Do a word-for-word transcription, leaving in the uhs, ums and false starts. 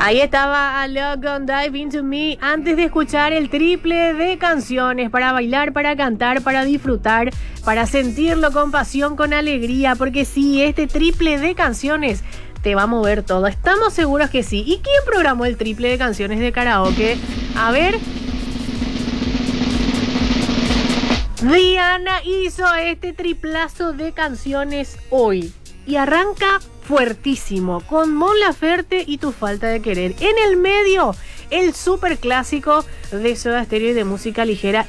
Ahí estaba A Love Gonna Dive Into Me antes de escuchar el triple de canciones para bailar, para cantar, para disfrutar, para sentirlo con pasión, con alegría, porque sí, este triple de canciones te va a mover todo. Estamos seguros que sí. ¿Y quién programó el triple de canciones de karaoke? A ver. Diana hizo este triplazo de canciones hoy y arranca fuertísimo con Mon Laferte y Tu Falta de Querer. En el medio, el super clásico de Soda Stereo y de música ligera.